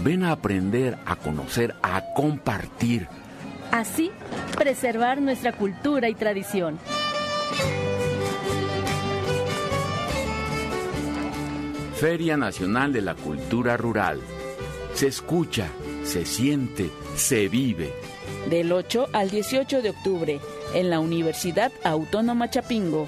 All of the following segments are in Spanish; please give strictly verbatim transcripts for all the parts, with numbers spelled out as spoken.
Ven a aprender, a conocer, a compartir. Así, preservar nuestra cultura y tradición. Feria Nacional de la Cultura Rural. Se escucha, se siente, se vive. Del ocho al dieciocho de octubre, en la Universidad Autónoma Chapingo.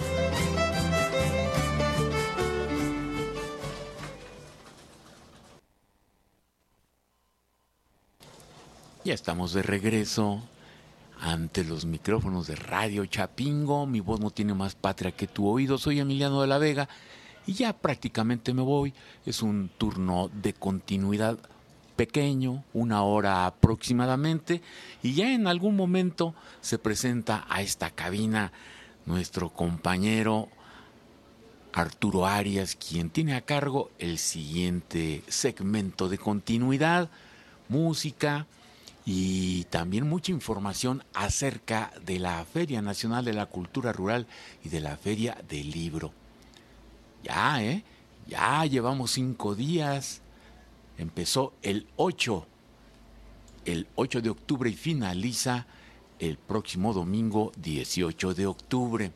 Ya estamos de regreso ante los micrófonos de Radio Chapingo. Mi voz no tiene más patria que tu oído. Soy Emiliano de la Vega y ya prácticamente me voy. Es un turno de continuidad pequeño, una hora aproximadamente, y ya en algún momento se presenta a esta cabina nuestro compañero Arturo Arias, quien tiene a cargo el siguiente segmento de continuidad, música y también mucha información acerca de la Feria Nacional de la Cultura Rural y de la Feria del Libro. Ya, ¿eh? Ya llevamos cinco días. Empezó el ocho, el ocho de octubre y finaliza el próximo domingo dieciocho de octubre.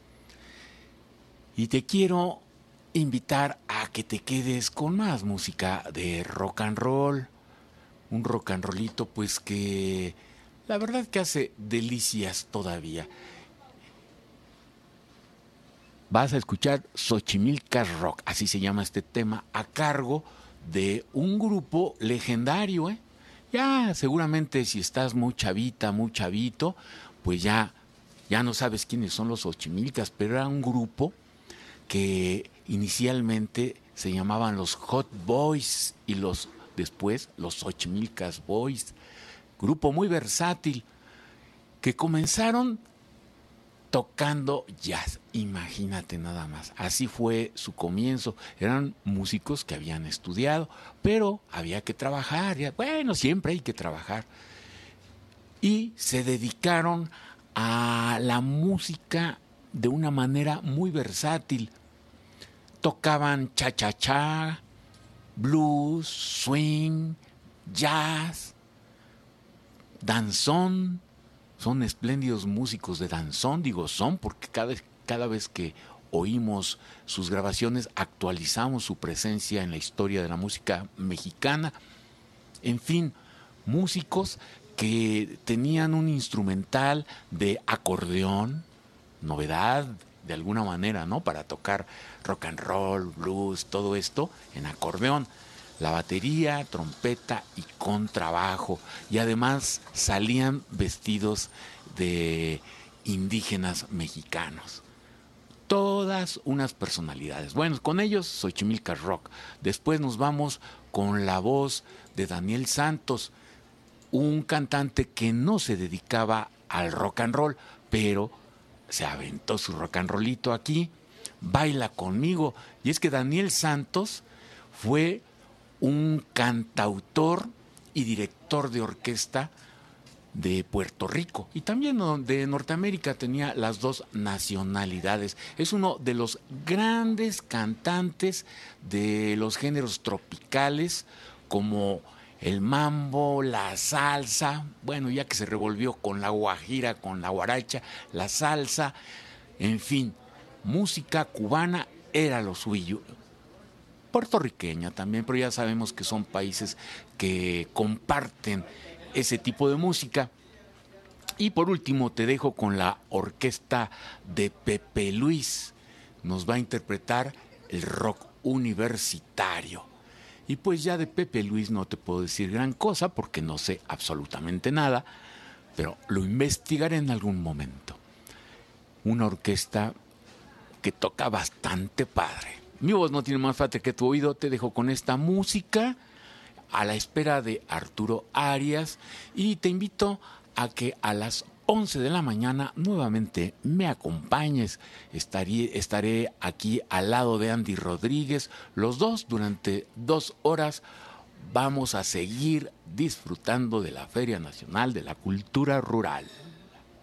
Y te quiero invitar a que te quedes con más música de rock and roll. Un rock and rollito pues que la verdad que hace delicias todavía. Vas a escuchar Xochimilcas Rock, así se llama este tema, a cargo de un grupo legendario, ¿eh? Ya seguramente si estás muy chavita, muy chavito, pues ya, ya no sabes quiénes son los Xochimilcas, pero era un grupo que inicialmente se llamaban los Hot Boys y los después los Xochimilcas Boys, grupo muy versátil, que comenzaron tocando jazz, imagínate nada más, así fue su comienzo. Eran músicos que habían estudiado, pero había que trabajar, bueno, siempre hay que trabajar, y se dedicaron a la música de una manera muy versátil. Tocaban cha-cha-cha, blues, swing, jazz, danzón. Son espléndidos músicos de danzón, digo son porque cada, cada vez que oímos sus grabaciones actualizamos su presencia en la historia de la música mexicana. En fin, músicos que tenían un instrumental de acordeón, novedad de alguna manera, ¿no? Para tocar rock and roll, blues, todo esto en acordeón. La batería, trompeta y contrabajo. Y además salían vestidos de indígenas mexicanos. Todas unas personalidades. Bueno, con ellos Xochimilcas Rock. Después nos vamos con la voz de Daniel Santos, un cantante que no se dedicaba al rock and roll, pero se aventó su rock and rollito aquí. Baila conmigo. Y es que Daniel Santos fue un cantautor y director de orquesta de Puerto Rico y también de Norteamérica, tenía las dos nacionalidades. Es uno de los grandes cantantes de los géneros tropicales como el mambo, la salsa, bueno, ya que se revolvió con la guajira, con la guaracha, la salsa, en fin, música cubana era lo suyo. Puertorriqueña también, pero ya sabemos que son países que comparten ese tipo de música. Y por último te dejo con la orquesta de Pepe Luis. Nos va a interpretar el rock universitario. Y pues ya de Pepe Luis no te puedo decir gran cosa porque no sé absolutamente nada, pero lo investigaré en algún momento. Una orquesta que toca bastante padre. Mi voz no tiene más patria que tu oído. Te dejo con esta música a la espera de Arturo Arias y te invito a que a las once de la mañana nuevamente me acompañes. Estaré, estaré aquí al lado de Andy Rodríguez. Los dos durante dos horas vamos a seguir disfrutando de la Feria Nacional de la Cultura Rural.